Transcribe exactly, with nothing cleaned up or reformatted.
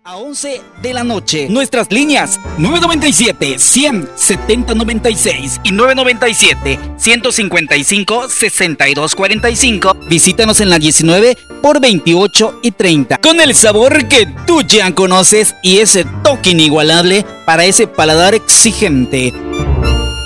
a once de la noche. Nuestras líneas nueve noventa y siete, cien, setenta noventa y seis y nueve noventa y siete, ciento cincuenta y cinco, sesenta y dos cuarenta y cinco. Visítanos en la diecinueve por veintiocho y treinta. Con el sabor que tú ya conoces y ese toque inigualable para ese paladar exigente.